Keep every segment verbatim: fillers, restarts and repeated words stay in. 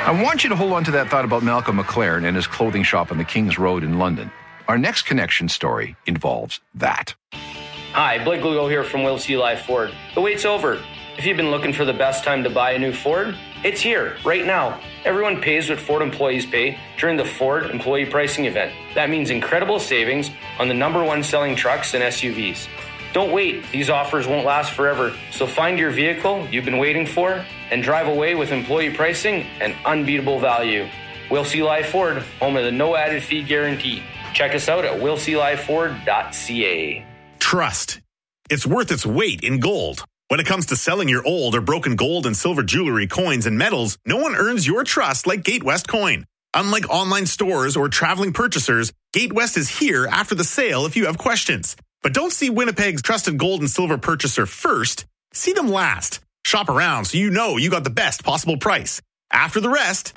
I want you to hold on to that thought about Malcolm McLaren and his clothing shop on the King's Road in London. Our next connection story involves that. Hi, Blake Lugo here from Will C. Live Ford. The wait's over. If you've been looking for the best time to buy a new Ford, it's here, right now. Everyone pays what Ford employees pay during the Ford Employee Pricing Event. That means incredible savings on the number one selling trucks and S U Vs. Don't wait. These offers won't last forever. So find your vehicle you've been waiting for and drive away with employee pricing and unbeatable value. Will C. Live Ford, home of the no added fee guarantee. Check us out at will c live ford dot c a. Trust. It's worth its weight in gold. When it comes to selling your old or broken gold and silver jewelry, coins, and metals, no one earns your trust like Gatewest Coin. Unlike online stores or traveling purchasers, Gatewest is here after the sale if you have questions. But don't see Winnipeg's trusted gold and silver purchaser first. See them last. Shop around so you know you got the best possible price. After the rest,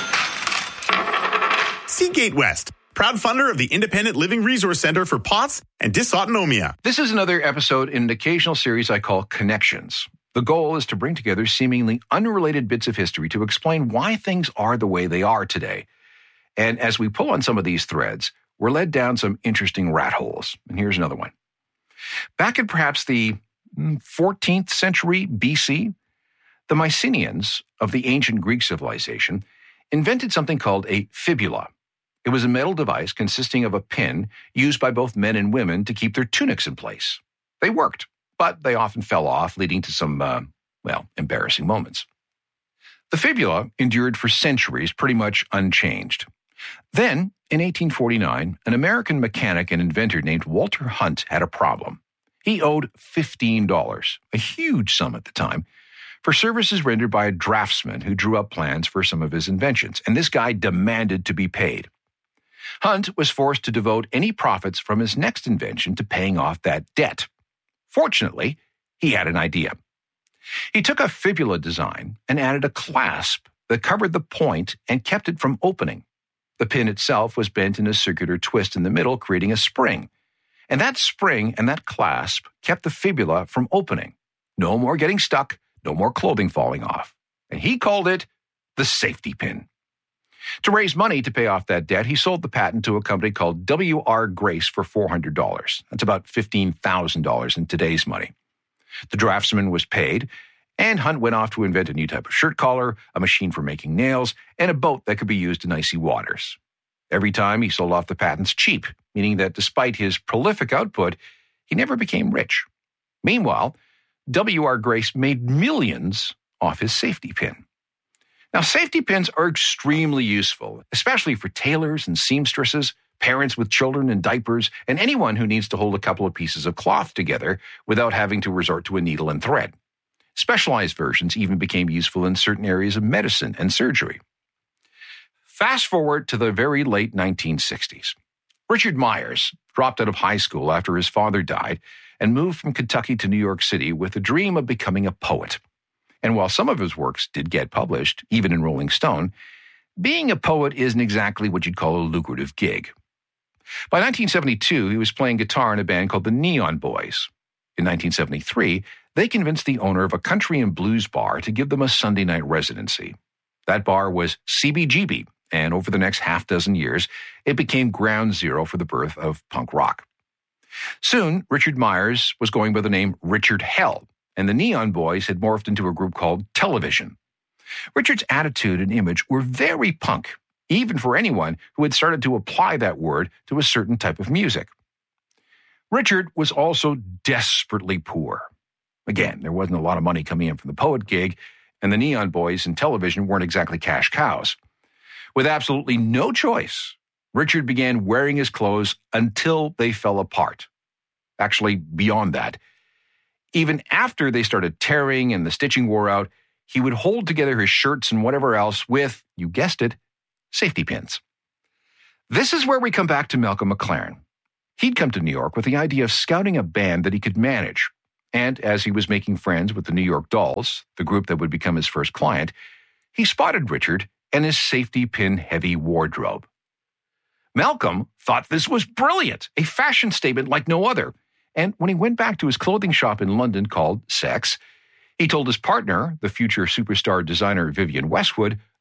see Gatewest, proud funder of the Independent Living Resource Center for P O T S and Dysautonomia. This is another episode in an occasional series I call Connections. The goal is to bring together seemingly unrelated bits of history to explain why things are the way they are today. And as we pull on some of these threads, we're led down some interesting rat holes. And here's another one. Back in perhaps the fourteenth century B C, the Mycenaeans of the ancient Greek civilization invented something called a fibula. It was a metal device consisting of a pin used by both men and women to keep their tunics in place. They worked, but they often fell off, leading to some, uh, well, embarrassing moments. The fibula endured for centuries pretty much unchanged. Then, in eighteen forty-nine, an American mechanic and inventor named Walter Hunt had a problem. He owed fifteen dollars, a huge sum at the time, for services rendered by a draftsman who drew up plans for some of his inventions, and this guy demanded to be paid. Hunt was forced to devote any profits from his next invention to paying off that debt. Fortunately, he had an idea. He took a fibula design and added a clasp that covered the point and kept it from opening. The pin itself was bent in a circular twist in the middle, creating a spring. And that spring and that clasp kept the fibula from opening. No more getting stuck, no more clothing falling off. And he called it the safety pin. To raise money to pay off that debt, he sold the patent to a company called W R Grace for four hundred dollars. That's about fifteen thousand dollars in today's money. The draftsman was paid, and Hunt went off to invent a new type of shirt collar, a machine for making nails, and a boat that could be used in icy waters. Every time he sold off the patents cheap, meaning that despite his prolific output, he never became rich. Meanwhile, W R Grace made millions off his safety pin. Now, safety pins are extremely useful, especially for tailors and seamstresses, parents with children in diapers, and anyone who needs to hold a couple of pieces of cloth together without having to resort to a needle and thread. Specialized versions even became useful in certain areas of medicine and surgery. Fast forward to the very late nineteen sixties. Richard Myers dropped out of high school after his father died and moved from Kentucky to New York City with a dream of becoming a poet. And while some of his works did get published, even in Rolling Stone, being a poet isn't exactly what you'd call a lucrative gig. By nineteen seventy-two, he was playing guitar in a band called the Neon Boys. In nineteen seventy-three, they convinced the owner of a country and blues bar to give them a Sunday night residency. That bar was C B G B, and over the next half dozen years, it became ground zero for the birth of punk rock. Soon, Richard Myers was going by the name Richard Hell, and the Neon Boys had morphed into a group called Television. Richard's attitude and image were very punk, even for anyone who had started to apply that word to a certain type of music. Richard was also desperately poor. Again, there wasn't a lot of money coming in from the poet gig, and the Neon Boys and Television weren't exactly cash cows. With absolutely no choice, Richard began wearing his clothes until they fell apart. Actually, beyond that. Even after they started tearing and the stitching wore out, he would hold together his shirts and whatever else with, you guessed it, safety pins. This is where we come back to Malcolm McLaren. He'd come to New York with the idea of scouting a band that he could manage. And as he was making friends with the New York Dolls, the group that would become his first client, he spotted Richard and his safety pin-heavy wardrobe. Malcolm thought this was brilliant, a fashion statement like no other. And when he went back to his clothing shop in London called Sex, he told his partner, the future superstar designer Vivienne Westwood,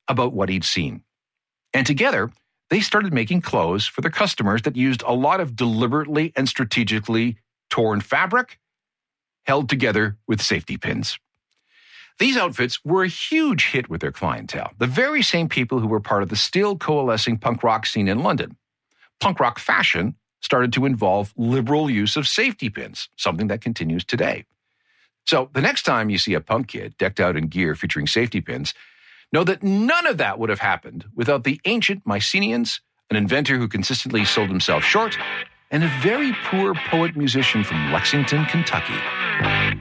about what he'd seen. And together, they started making clothes for their customers that used a lot of deliberately and strategically torn fabric held together with safety pins. These outfits were a huge hit with their clientele, the very same people who were part of the still coalescing punk rock scene in London. Punk rock fashion started to involve liberal use of safety pins, something that continues today. So the next time you see a punk kid decked out in gear featuring safety pins, know that none of that would have happened without the ancient Mycenaeans, an inventor who consistently sold himself short, and a very poor poet-musician from Lexington, Kentucky.